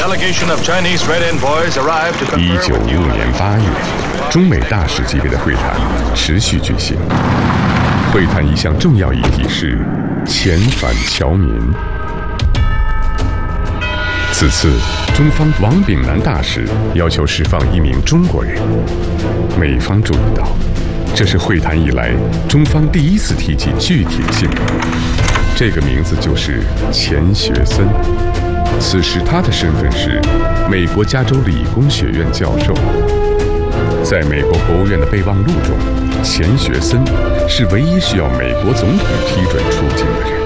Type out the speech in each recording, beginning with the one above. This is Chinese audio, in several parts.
1915年8月，中美大使级别的会谈持续举行。会谈一项重要议题是遣返侨民。此次，中方王炳南大使要求释放一名中国人。美方注意到，这是会谈以来中方第一次提及具体姓名，这个名字就是钱学森。此时他的身份是美国加州理工学院教授。在美国国务院的备忘录中，钱学森是唯一需要美国总统批准出境的人。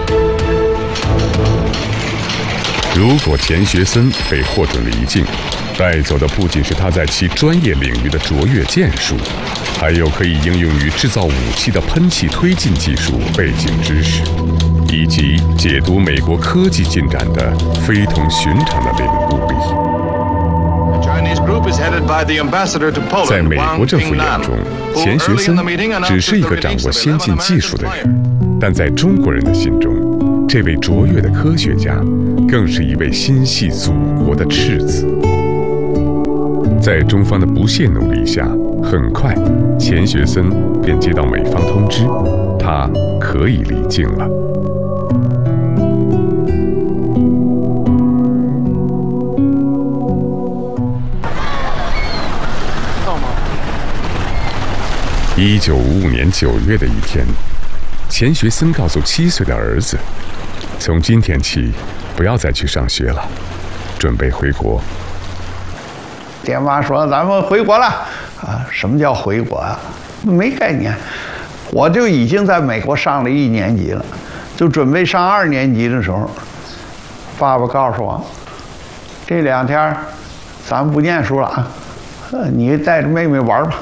如果钱学森被获准离境，带走的不仅是他在其专业领域的卓越建树，还有可以应用于制造武器的喷气推进技术背景知识，以及解读美国科技进展的非同寻常的领悟力。在美国政府眼中，钱学森只是一个掌握先进技术的人，但在中国人的心中，这位卓越的科学家更是一位心系祖国的赤子。在中方的不懈努力下，很快钱学森便接到美方通知，他可以离境了。1955年9月的一天，钱学森告诉7岁的儿子，从今天起不要再去上学了，准备回国。 爹妈说咱们回国了啊？什么叫回国啊？没概念。我就已经在美国上了1年级了，就准备上2年级的时候，爸爸告诉我，这2天咱不念书了啊，你带着妹妹玩吧。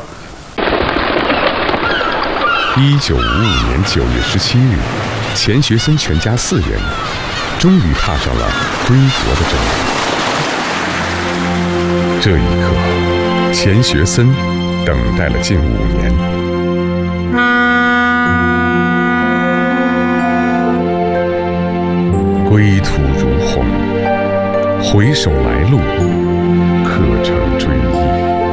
1955年9月17日，钱学森全家4人终于踏上了归国的征程。这一刻，钱学森等待了近5年。归途如鸿，回首来路，客乘追忆。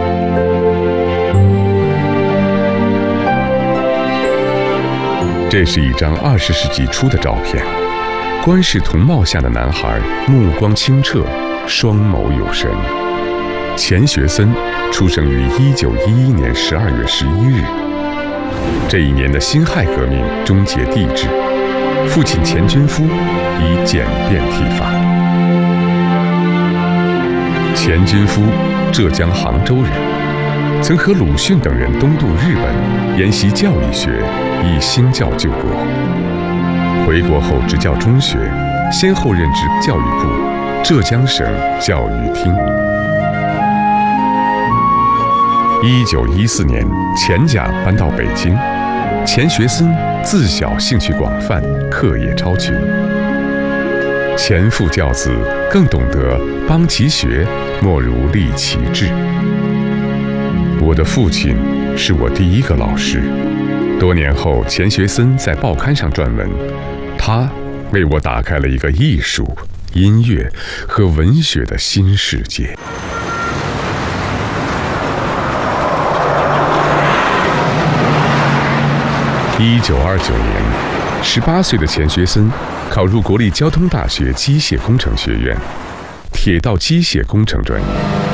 这是一张20世纪初的照片，冠饰铜帽下的男孩目光清澈，双眸有神。钱学森出生于1911年12月11日。这一年的辛亥革命终结帝制，父亲钱均夫以简便剃发。钱均夫，浙江杭州人，曾和鲁迅等人东渡日本，研习教育学，以兴教救国。回国后执教中学，先后任职教育部、浙江省教育厅。1914年，钱家搬到北京，钱学森自小兴趣广泛，课业超群。钱父教子，更懂得邦其学，莫如立其志。我的父亲是我第一个老师。多年后，钱学森在报刊上撰文，他为我打开了一个艺术、音乐和文学的新世界。1929年，18岁的钱学森考入国立交通大学机械工程学院，铁道机械工程专业。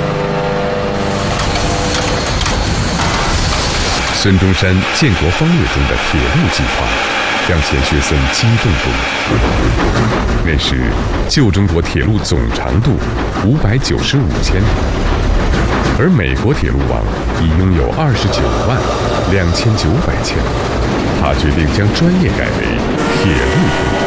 孙中山建国方略中的铁路计划让钱学森激动不已。那时，旧中国铁路总长度595千里，而美国铁路网已拥有292900千里。他决定将专业改为铁路工。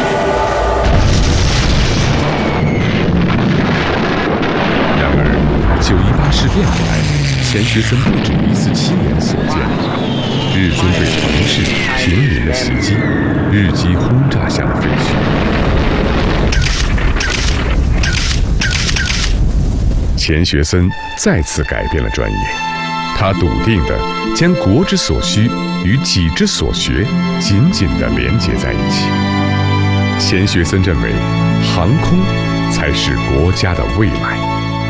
然而，9·18事变以来，钱学森不止一次亲眼所见日军对城市、平民的袭击，日机轰炸下的废墟。钱学森再次改变了专业，他笃定地将国之所需与己之所学紧紧地连接在一起。钱学森认为，航空才是国家的未来。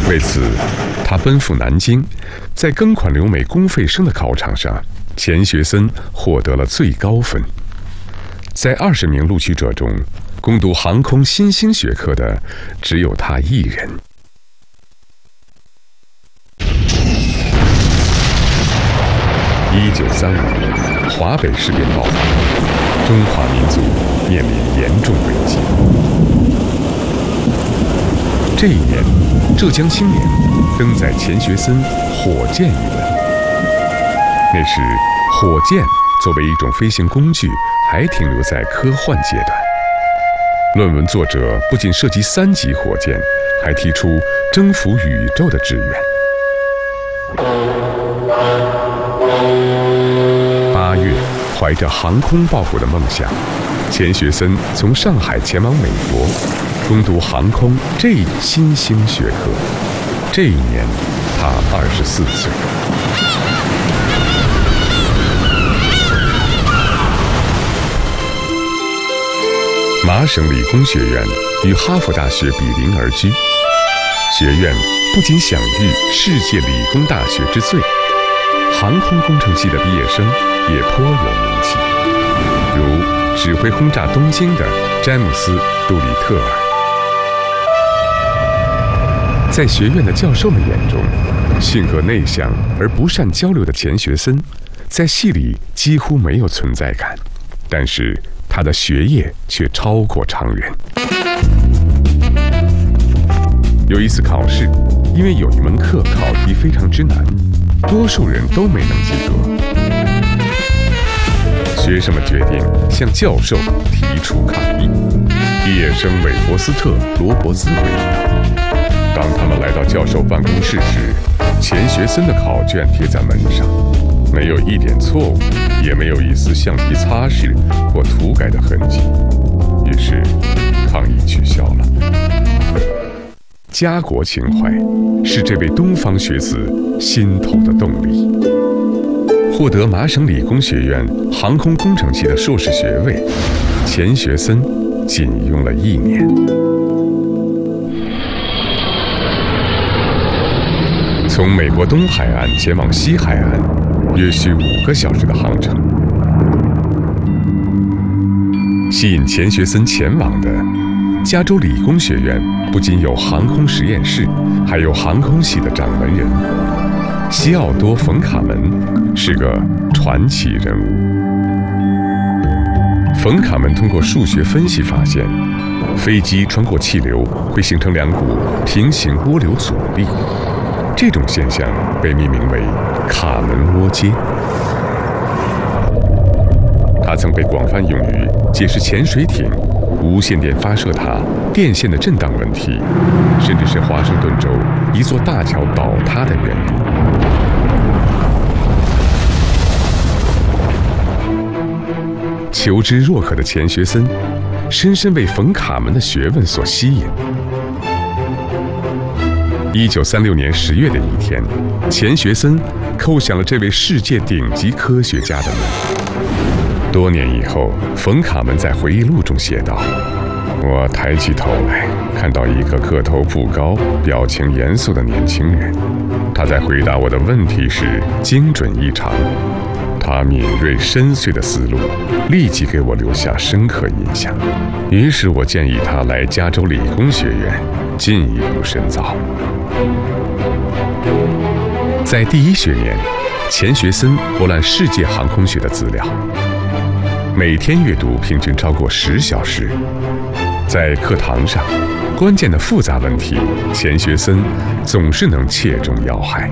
为此，他奔赴南京，在庚款留美公费生的考场上，钱学森获得了最高分。在20名录取者中，攻读航空新兴学科的只有他一人。1935年，华北事变爆发，中华民族面临严重危机。这一年，浙江青年登载钱学森《火箭》一文。那时，火箭作为一种飞行工具，还停留在科幻阶段。论文作者不仅涉及3级火箭，还提出征服宇宙的志愿。8月，怀着航空抱负的梦想，钱学森从上海前往美国，攻读航空这一新兴学科。这一年，他24岁。麻省理工学院与哈佛大学比邻而居，学院不仅享誉世界理工大学之最，航空工程系的毕业生也颇有名气，如指挥轰炸东京的詹姆斯·杜里特尔。在学院的教授们眼中，性格内向而不善交流的钱学森，在系里几乎没有存在感，但是他的学业却超过常人。有一次考试，因为有一门课考题非常之难，多数人都没能及格。学生们决定向教授提出抗议。毕业生韦伯斯特·罗伯兹回忆道：“当他们来到教授办公室时，钱学森的考卷贴在门上，没有一点错误，也没有一丝橡皮擦拭或涂改的痕迹。于是，抗议取消了。”家国情怀是这位东方学子心头的动力。获得麻省理工学院航空工程系的硕士学位，钱学森仅用了1年。从美国东海岸前往西海岸，约需5个小时的航程。吸引钱学森前往的，加州理工学院不仅有航空实验室，还有航空系的掌门人。西奥多·冯·卡门是个传奇人物。冯·卡门通过数学分析发现，飞机穿过气流会形成2股平行涡流阻力，这种现象被命名为卡门涡接。它曾被广泛用于解释潜水艇、无线电发射塔电线的震荡问题，甚至是华盛顿州一座大桥倒塌的原理。求知若渴的钱学森，深深被冯·卡门的学问所吸引。1936年10月的一天，钱学森叩响了这位世界顶级科学家的门。多年以后，冯·卡门在回忆录中写道：“我抬起头来，看到一个个头不高、表情严肃的年轻人。他在回答我的问题时精准异常，他敏锐深邃的思路立即给我留下深刻印象。于是我建议他来加州理工学院进一步深造。”在第1学年，钱学森博览世界航空学的资料，每天阅读平均超过10小时。在课堂上，关键的复杂问题，钱学森总是能切中要害。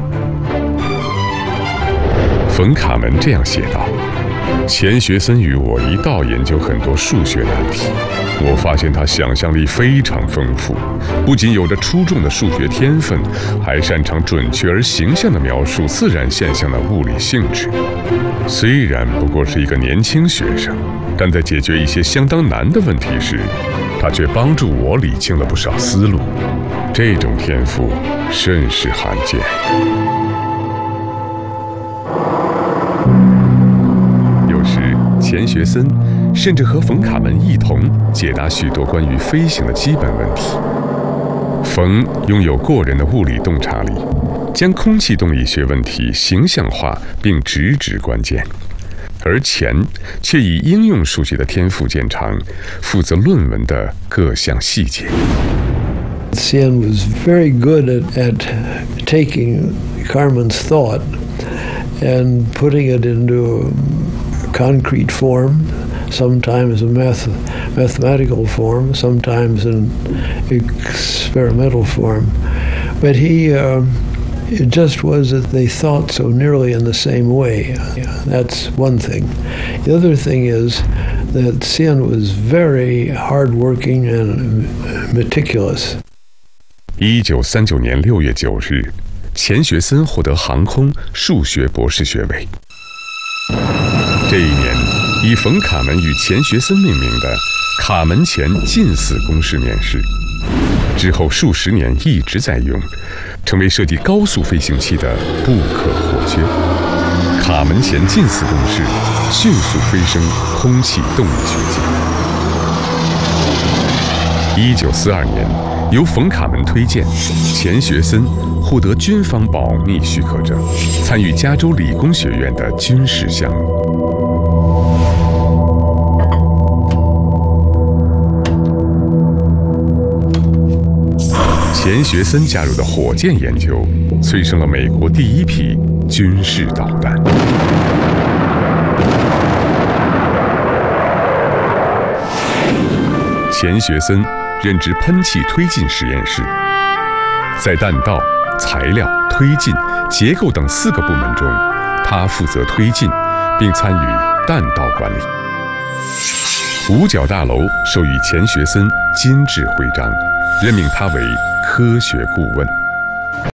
冯·卡门这样写道：“钱学森与我一道研究很多数学难题，我发现他想象力非常丰富，不仅有着出众的数学天分，还擅长准确而形象地描述自然现象的物理性质。虽然不过是一个年轻学生，但在解决一些相当难的问题时，他却帮助我理清了不少思路。这种天赋甚是罕见。”钱学森甚至和冯·卡门一同解答许多关于飞行的基本问题。 冯拥有过人的物理洞察力，将空气动力学问题形象化并直指关键，而钱却以应用数学的天赋见长，负责论文的各项细节。 Xian was very good at taking Carmen's thought and putting it into concrete form, sometimes in mathematical form, sometimes in experimental form. But it just was that they thought so nearly in the same way. That's one thing. The other thing is that Xian was very hardworking and meticulous. 1939年6月9日，钱学森获得航空数学博士学位。这一年，以冯卡门与钱学森命名的卡门钱近似公式面世，之后数十年一直在用，成为设计高速飞行器的不可或缺。卡门钱近似公式迅速飞升空气动力学界。1942年，由冯卡门推荐，钱学森获得军方保密许可证，参与加州理工学院的军事项目。钱学森加入的火箭研究，催生了美国第一批军事导弹。钱学森任职喷气推进实验室，在弹道、材料、推进、结构等4个部门中，他负责推进，并参与弹道管理。五角大楼授予钱学森金质徽章，任命他为科学顾问。